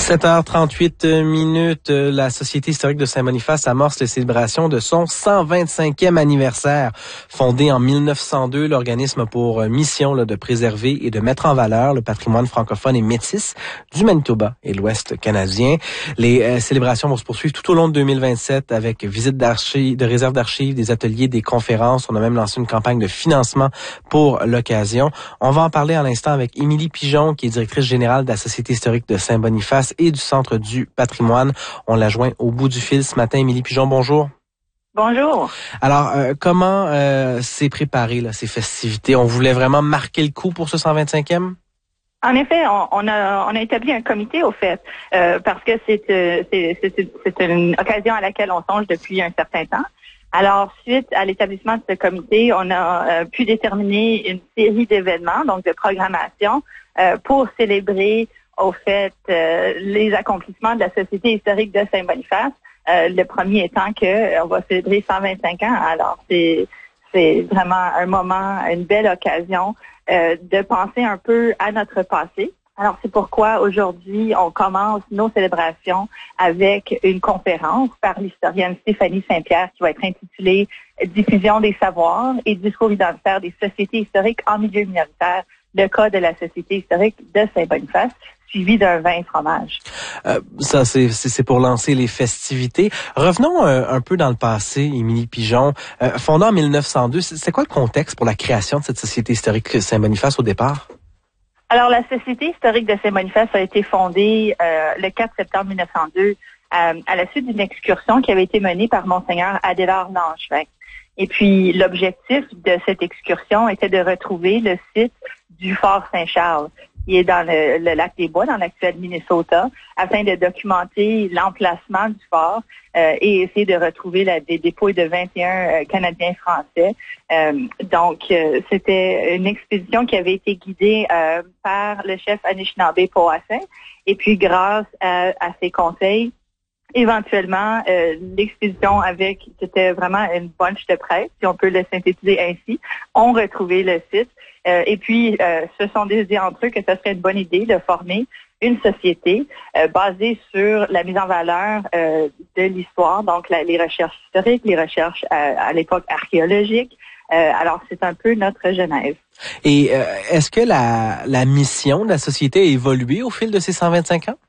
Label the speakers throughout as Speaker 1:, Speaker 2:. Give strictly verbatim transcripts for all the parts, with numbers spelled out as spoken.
Speaker 1: sept heures trente-huit minutes, la Société historique de Saint-Boniface amorce les célébrations de son cent vingt-cinquième anniversaire. Fondé en mille neuf cent deux, l'organisme a pour mission là, de préserver et de mettre en valeur le patrimoine francophone et métis du Manitoba et l'Ouest canadien. Les euh, célébrations vont se poursuivre tout au long de deux mille vingt-sept avec visite d'archives, de réserve d'archives, des ateliers, des conférences. On a même lancé une campagne de financement pour l'occasion. On va en parler à l'instant avec Émilie Pigeon, qui est directrice générale de la Société historique de Saint-Boniface et du Centre du patrimoine. On la joint au bout du fil ce matin. Émilie Pigeon, bonjour.
Speaker 2: Bonjour.
Speaker 1: Alors, euh, comment euh, s'est préparé là, ces festivités? On voulait vraiment marquer le coup pour ce cent vingt-cinquième?
Speaker 2: En effet, on, on a on a établi un comité au fait, euh, parce que c'est, euh, c'est c'est c'est une occasion à laquelle on songe depuis un certain temps. Alors, suite à l'établissement de ce comité, on a euh, pu déterminer une série d'événements, donc de programmation, euh, pour célébrer au fait euh, les accomplissements de la Société historique de Saint-Boniface. Euh, le premier étant que euh, on va célébrer cent vingt-cinq ans. Alors, c'est c'est vraiment un moment, une belle occasion euh, de penser un peu à notre passé. Alors, c'est pourquoi aujourd'hui, on commence nos célébrations avec une conférence par l'historienne Stéphanie Saint-Pierre qui va être intitulée « Diffusion des savoirs et discours identitaires des sociétés historiques en milieu minoritaire, le cas de la Société historique de Saint-Boniface », suivi d'un vin et fromage.
Speaker 1: Euh, ça, c'est, c'est pour lancer les festivités. Revenons euh, un peu dans le passé, Émilie Pigeon. Euh, fondée en mille neuf cent deux, c'est quoi le contexte pour la création de cette Société historique Saint-Boniface au départ?
Speaker 2: Alors, la Société historique de Saint-Boniface a été fondée euh, le quatre septembre mille neuf cent deux euh, à la suite d'une excursion qui avait été menée par Monseigneur Adélard Langevin. Et puis, l'objectif de cette excursion était de retrouver le site du Fort Saint-Charles, qui est dans le, le lac des Bois, dans l'actuel Minnesota, afin de documenter l'emplacement du fort euh, et essayer de retrouver la, des dépouilles de vingt et un euh, Canadiens français. Euh, donc, euh, c'était une expédition qui avait été guidée euh, par le chef Anishinaabe Powassin. Et puis, grâce à, à ses conseils, éventuellement, euh, l'expédition avec, c'était vraiment une bunch de presse, si on peut le synthétiser ainsi, ont retrouvé le site. Euh, et puis, euh, se sont décidés entre eux que ce serait une bonne idée de former une société euh, basée sur la mise en valeur euh, de l'histoire, donc la, les recherches historiques, les recherches à, à l'époque archéologique. Euh, alors, c'est un peu notre genèse.
Speaker 1: Et euh, est-ce que la, la mission de la société a évolué au fil de ces cent vingt-cinq ans?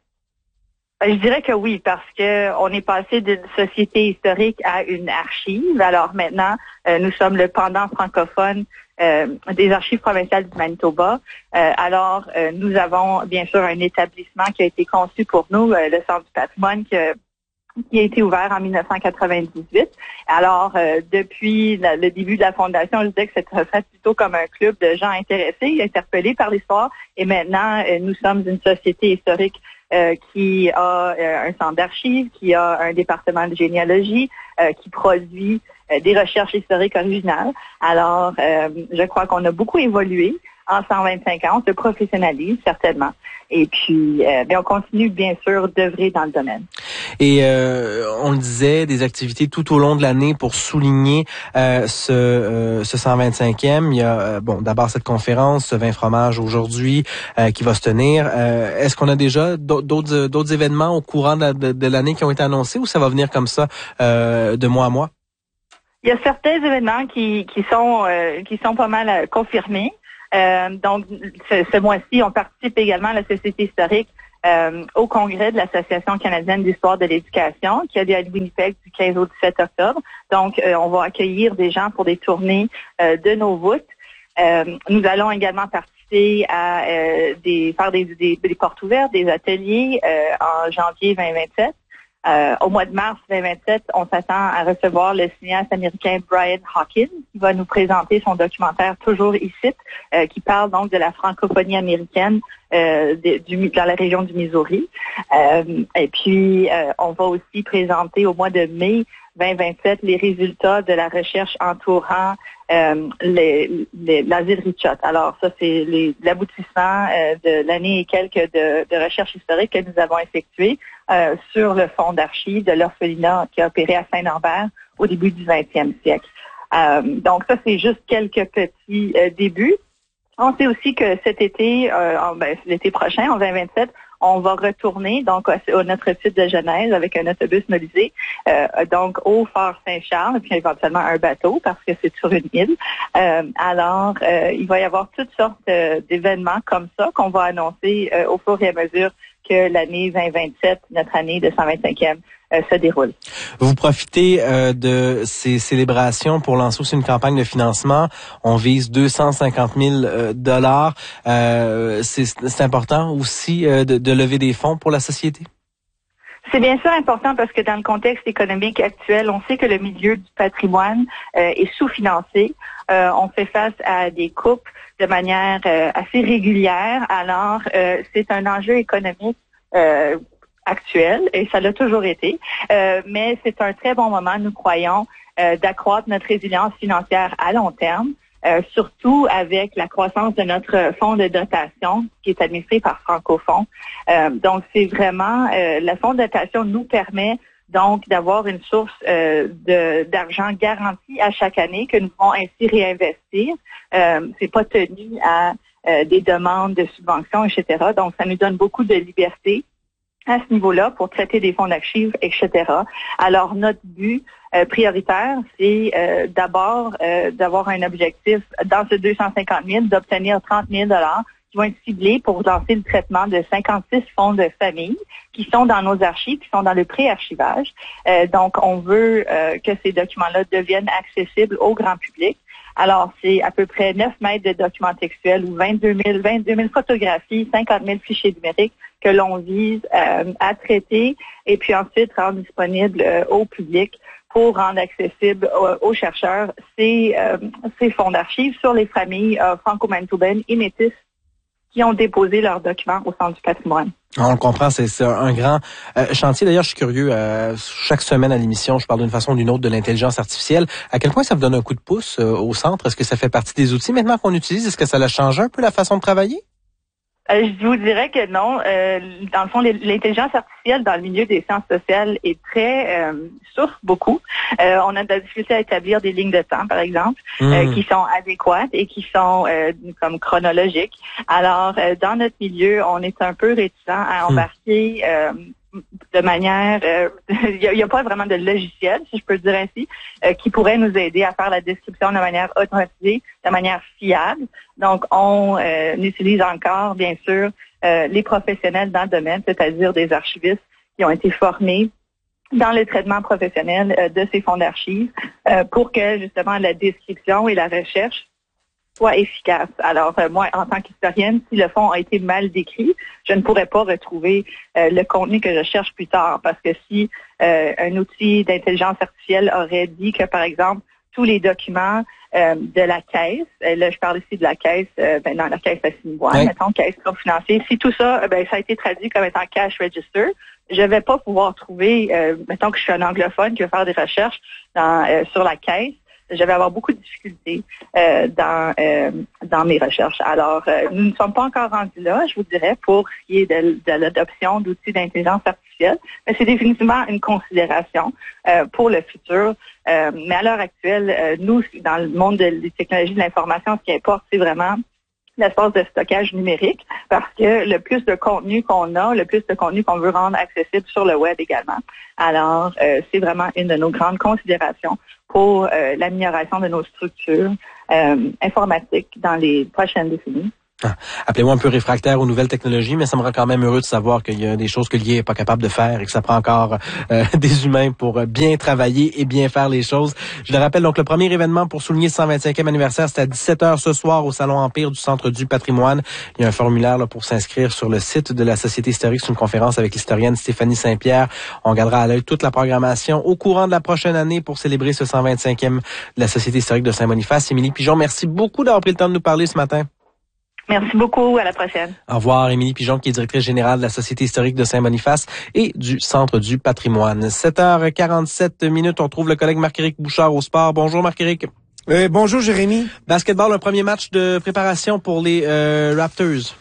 Speaker 2: Je dirais que oui, parce que on est passé d'une société historique à une archive. Alors maintenant, euh, nous sommes le pendant francophone euh, des archives provinciales du Manitoba. Euh, alors, euh, nous avons bien sûr un établissement qui a été conçu pour nous, euh, le Centre du patrimoine, que, qui a été ouvert en mille neuf cent quatre-vingt-dix-huit. Alors, euh, depuis la, le début de la fondation, je disais que c'était plutôt comme un club de gens intéressés, interpellés par l'histoire. Et maintenant, euh, nous sommes une société historique Euh, qui a euh, un centre d'archives, qui a un département de généalogie, euh, qui produit euh, des recherches historiques originales. Alors, euh, je crois qu'on a beaucoup évolué en cent vingt-cinq ans. On se professionnalise certainement. Et puis, euh, bien, on continue bien sûr d'œuvrer dans le domaine.
Speaker 1: Et euh, on le disait, des activités tout au long de l'année pour souligner euh, ce, euh, ce cent vingt-cinquième. Il y a euh, bon d'abord cette conférence, ce vin fromage aujourd'hui euh, qui va se tenir. Euh, est-ce qu'on a déjà d'autres d'autres événements au courant de, de, de l'année qui ont été annoncés ou ça va venir comme ça euh, de mois à mois?
Speaker 2: Il y a certains événements qui, qui sont euh, qui sont pas mal euh, confirmés. Euh, donc, ce, ce mois-ci, on participe également à la Société historique euh, au congrès de l'Association canadienne d'histoire de l'éducation qui a lieu à Winnipeg du quinze au dix-sept octobre. Donc, euh, on va accueillir des gens pour des tournées euh, de nos voûtes. Euh, nous allons également participer à euh, des faire des, des, des portes ouvertes, des ateliers euh, en janvier vingt vingt-sept. Euh, au mois de mars vingt vingt-sept, on s'attend à recevoir le cinéaste américain Brian Hawkins qui va nous présenter son documentaire Toujours ici, euh, qui parle donc de la francophonie américaine euh, de, du, dans la région du Missouri. Euh, et puis, euh, on va aussi présenter au mois de mai vingt vingt-sept les résultats de la recherche entourant euh, les, les, l'asile Richot. Alors, ça, c'est les, l'aboutissement euh, de l'année et quelques de, de recherche historique que nous avons effectuées euh, sur le fonds d'archives de l'orphelinat qui a opéré à Saint-Norbert au début du vingtième siècle. Euh, donc, ça, c'est juste quelques petits euh, débuts. On sait aussi que cet été, euh, en, ben, l'été prochain, en vingt vingt-sept, on va retourner donc à, à notre site de Genèse avec un autobus mobilisé, euh, donc au Fort Saint-Charles, puis éventuellement un bateau parce que c'est sur une île. Euh, alors, euh, il va y avoir toutes sortes euh, d'événements comme ça qu'on va annoncer euh, au fur et à mesure que l'année vingt vingt-sept, notre année de cent vingt-cinquième, euh, se déroule.
Speaker 1: Vous profitez euh, de ces célébrations pour lancer aussi une campagne de financement. On vise deux cent cinquante mille dollars. Euh, c'est, c'est important aussi euh, de, de lever des fonds pour la société?
Speaker 2: C'est bien sûr important parce que dans le contexte économique actuel, on sait que le milieu du patrimoine euh, est sous-financé. Euh, on fait face à des coupes de manière euh, assez régulière. Alors, euh, c'est un enjeu économique euh, actuel et ça l'a toujours été. Euh, mais c'est un très bon moment, nous croyons, euh, d'accroître notre résilience financière à long terme. Euh, surtout avec la croissance de notre fonds de dotation qui est administré par Francofonds. Euh, donc, c'est vraiment, euh, le fonds de dotation nous permet donc d'avoir une source euh, de, d'argent garanti à chaque année que nous pouvons ainsi réinvestir. Euh, c'est pas tenu à euh, des demandes de subventions, et cetera. Donc, ça nous donne beaucoup de liberté à ce niveau-là pour traiter des fonds d'archives, et cetera. Alors, notre but euh, prioritaire, c'est euh, d'abord euh, d'avoir un objectif dans ce deux cent cinquante mille, d'obtenir trente mille dollars qui vont être ciblés pour lancer le traitement de cinquante-six fonds de famille qui sont dans nos archives, qui sont dans le pré-archivage. Euh, donc, on veut euh, que ces documents-là deviennent accessibles au grand public. Alors, c'est à peu près neuf mètres de documents textuels ou vingt-deux mille, vingt-deux mille photographies, cinquante mille fichiers numériques que l'on vise euh, à traiter et puis ensuite rendre disponible euh, au public pour rendre accessible euh, aux chercheurs ces, euh, ces fonds d'archives sur les familles euh, franco-manitobaines et métisses qui ont déposé leurs documents au Centre du patrimoine.
Speaker 1: On le comprend, c'est, c'est un grand euh, chantier. D'ailleurs, je suis curieux, euh, chaque semaine à l'émission, je parle d'une façon ou d'une autre de l'intelligence artificielle. À quel point ça vous donne un coup de pouce euh, au centre? Est-ce que ça fait partie des outils maintenant qu'on utilise? Est-ce que ça a changé un peu la façon de travailler?
Speaker 2: Euh, je vous dirais que non. Euh, dans le fond, l'intelligence artificielle dans le milieu des sciences sociales est très euh, souffre beaucoup. Euh, on a de la difficulté à établir des lignes de temps, par exemple, mmh. euh, qui sont adéquates et qui sont euh, comme chronologiques. Alors, euh, dans notre milieu, on est un peu réticent à embarquer mmh. euh, de manière, euh, il n'y a, a pas vraiment de logiciel, si je peux le dire ainsi, euh, qui pourrait nous aider à faire la description de manière automatisée, de manière fiable. Donc, on euh, utilise encore, bien sûr, euh, les professionnels dans le domaine, c'est-à-dire des archivistes qui ont été formés dans le traitement professionnel euh, de ces fonds d'archives euh, pour que, justement, la description et la recherche soit efficace. Alors, euh, moi, en tant qu'historienne, si le fond a été mal décrit, je ne pourrais pas retrouver euh, le contenu que je cherche plus tard. Parce que si euh, un outil d'intelligence artificielle aurait dit que, par exemple, tous les documents euh, de la caisse, euh, là, je parle ici de la caisse, euh, ben, dans la caisse Assiniboine, oui. mettons, caisse groupe financier, si tout ça, euh, ben, ça a été traduit comme étant cash register, je vais pas pouvoir trouver, euh, mettons que je suis un anglophone qui veut faire des recherches dans, euh, sur la caisse, je vais avoir beaucoup de difficultés euh, dans euh, dans mes recherches. Alors, euh, nous ne sommes pas encore rendus là, je vous dirais, pour ce qui est de, de l'adoption d'outils d'intelligence artificielle, mais c'est définitivement une considération euh, pour le futur. Euh, mais à l'heure actuelle, euh, nous, dans le monde de, des technologies de l'information, ce qui importe, c'est vraiment l'espace de stockage numérique, parce que le plus de contenu qu'on a, le plus de contenu qu'on veut rendre accessible sur le web également. Alors, euh, c'est vraiment une de nos grandes considérations pour euh, l'amélioration de nos structures euh, informatiques dans les prochaines décennies.
Speaker 1: Ah, appelez-moi un peu réfractaire aux nouvelles technologies, mais ça me rend quand même heureux de savoir qu'il y a des choses que l'I A n'est pas capable de faire et que ça prend encore euh, des humains pour bien travailler et bien faire les choses. Je le rappelle, donc le premier événement pour souligner le cent vingt-cinquième anniversaire, c'est à dix-sept heures ce soir au Salon Empire du Centre du patrimoine. Il y a un formulaire là, pour s'inscrire sur le site de la Société historique. C'est une conférence avec l'historienne Stéphanie Saint-Pierre. On gardera à l'œil toute la programmation au courant de la prochaine année pour célébrer ce cent vingt-cinquième de la Société historique de Saint-Boniface. Émilie Pigeon, merci beaucoup d'avoir pris le temps de nous parler ce matin.
Speaker 2: Merci beaucoup. À la prochaine.
Speaker 1: Au revoir, Émilie Pigeon, qui est directrice générale de la Société historique de Saint-Boniface et du Centre du patrimoine. sept heures quarante-sept minutes, on trouve le collègue Marc-Éric Bouchard au sport. Bonjour, Marc-Éric.
Speaker 3: Euh, bonjour, Jérémy.
Speaker 1: Basketball, un premier match de préparation pour les euh, Raptors.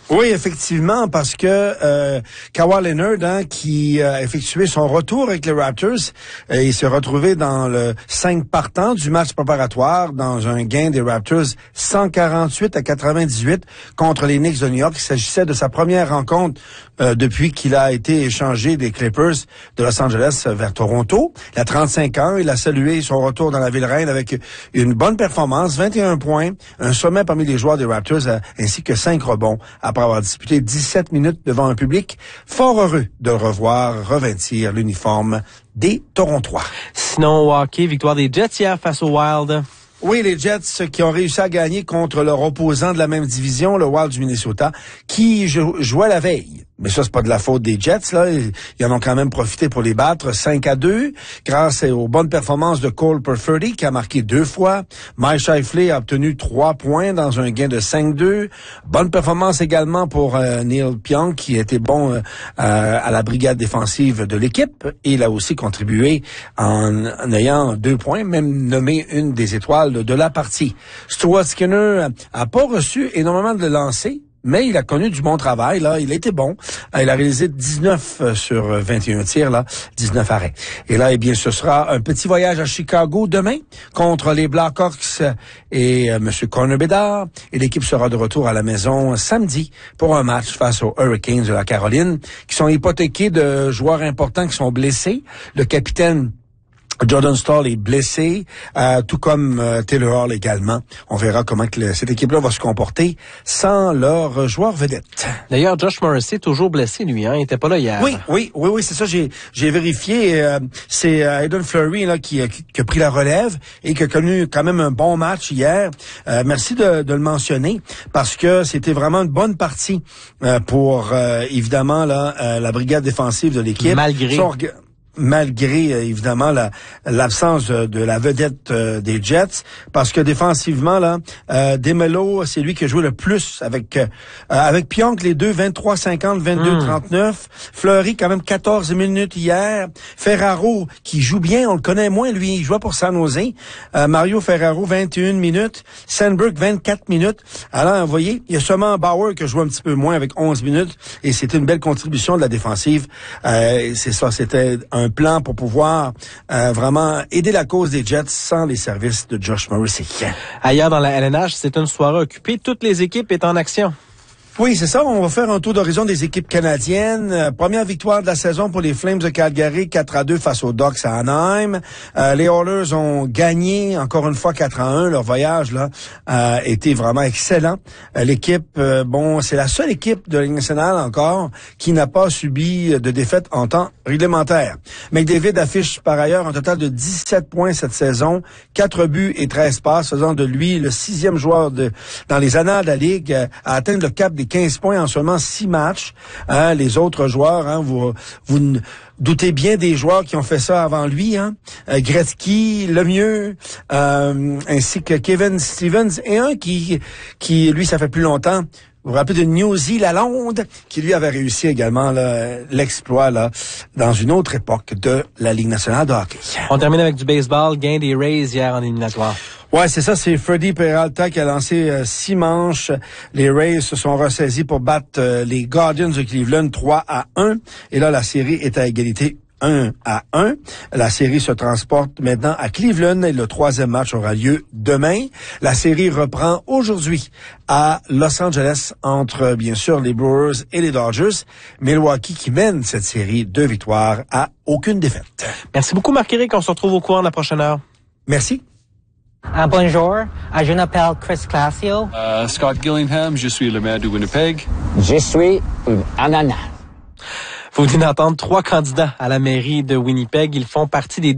Speaker 3: Oui, effectivement, parce que euh, Kawhi Leonard, hein, qui a effectué son retour avec les Raptors, euh, il s'est retrouvé dans le cinq partants du match préparatoire dans un gain des Raptors cent quarante-huit à quatre-vingt-dix-huit contre les Knicks de New York. Il s'agissait de sa première rencontre euh, depuis qu'il a été échangé des Clippers de Los Angeles vers Toronto. Il a trente-cinq ans, il a salué son retour dans la ville reine avec une bonne performance, vingt et un points, un sommet parmi les joueurs des Raptors, euh, ainsi que cinq rebonds après avoir disputé dix-sept minutes devant un public fort heureux de le revoir revêtir l'uniforme des Torontois.
Speaker 1: Sinon, au hockey, victoire des Jets hier face aux Wild.
Speaker 3: Oui, les Jets qui ont réussi à gagner contre leur opposant de la même division, le Wild du Minnesota, qui jou- jouait la veille. Mais ça, c'est pas de la faute des Jets, là. Ils en ont quand même profité pour les battre cinq à deux, grâce aux bonnes performances de Cole Perfetti, qui a marqué deux fois. Mike Scheifele a obtenu trois points dans un gain de cinq deux. Bonne performance également pour euh, Neil Pionk, qui était bon euh, à la brigade défensive de l'équipe. Et il a aussi contribué en, en ayant deux points, même nommé une des étoiles de la partie. Stuart Skinner a pas reçu énormément de lancers, mais il a connu du bon travail, là. Il a été bon. Il a réalisé dix-neuf sur vingt et un tirs, là. dix-neuf arrêts. Et là, eh bien, ce sera un petit voyage à Chicago demain contre les Blackhawks et euh, M. Connor Bedard. Et l'équipe sera de retour à la maison samedi pour un match face aux Hurricanes de la Caroline, qui sont hypothéqués de joueurs importants qui sont blessés. Le capitaine Jordan Staal est blessé, euh, tout comme euh, Taylor Hall également. On verra comment que le, cette équipe-là va se comporter sans leur joueur vedette.
Speaker 1: D'ailleurs, Josh Morrissey est toujours blessé, lui, hein? Il était pas là hier.
Speaker 3: Oui, oui, oui, oui, c'est ça. J'ai, j'ai vérifié. Euh, c'est euh, Aiden Fleury là qui, qui, qui a pris la relève et qui a connu quand même un bon match hier. Euh, merci de, de le mentionner parce que c'était vraiment une bonne partie euh, pour euh, évidemment là euh, la brigade défensive de l'équipe.
Speaker 1: Malgré.
Speaker 3: Son, malgré euh, évidemment la, l'absence de, de la vedette euh, des Jets, parce que défensivement là, euh, Demelo, c'est lui qui a joué le plus avec euh, avec Pionk, les deux vingt-trois cinquante, vingt-deux trente-neuf. Fleury quand même quatorze minutes hier. Ferraro qui joue bien, on le connaît moins lui, il jouait pour San Jose. Euh, Mario Ferraro vingt et une minutes, Sandberg vingt-quatre minutes. Alors vous voyez, il y a seulement Bauer qui a joué un petit peu moins avec onze minutes et c'était une belle contribution de la défensive. Euh, c'est ça, c'était un un plan pour pouvoir euh, vraiment aider la cause des Jets sans les services de Josh Morrissey.
Speaker 1: Ailleurs dans la L N H, c'est une soirée occupée. Toutes les équipes sont en action.
Speaker 3: Oui, c'est ça. On va faire un tour d'horizon des équipes canadiennes. Euh, première victoire de la saison pour les Flames de Calgary, quatre à deux face aux Ducks à Anaheim. Euh, les Oilers ont gagné encore une fois quatre à un. Leur voyage là a été vraiment excellent. Euh, l'équipe, euh, bon, c'est la seule équipe de la Ligue nationale encore qui n'a pas subi de défaite en temps réglementaire. McDavid affiche par ailleurs un total de dix-sept points cette saison, quatre buts et treize passes, faisant de lui le sixième joueur de dans les annales de la Ligue euh, à atteindre le cap des quinze points en seulement six matchs. Hein, les autres joueurs, hein, vous vous doutez bien des joueurs qui ont fait ça avant lui. Hein? Euh, Gretzky, Lemieux, euh, ainsi que Kevin Stevens et un qui, qui lui, ça fait plus longtemps. Vous vous rappelez de Newsy Lalonde, qui lui avait réussi également là, l'exploit là dans une autre époque de la Ligue nationale de hockey.
Speaker 1: On termine avec du baseball, gain des Rays hier en éliminatoire.
Speaker 3: Ouais, c'est ça, c'est Freddie Peralta qui a lancé euh, six manches. Les Rays se sont ressaisis pour battre euh, les Guardians de Cleveland trois à un. Et là, la série est à égalité un à un. La série se transporte maintenant à Cleveland et le troisième match aura lieu demain. La série reprend aujourd'hui à Los Angeles entre, bien sûr, les Brewers et les Dodgers. Milwaukee qui mène cette série deux victoires à aucune défaite.
Speaker 1: Merci beaucoup, Marc-Éric. On se retrouve au courant de la prochaine heure.
Speaker 3: Merci.
Speaker 4: Uh, bonjour, uh, je m'appelle Chris Classio.
Speaker 5: Uh, Scott Gillingham, je suis le maire de Winnipeg.
Speaker 4: Je suis une ananas.
Speaker 1: Vous venez d'entendre trois candidats à la mairie de Winnipeg. Ils font partie des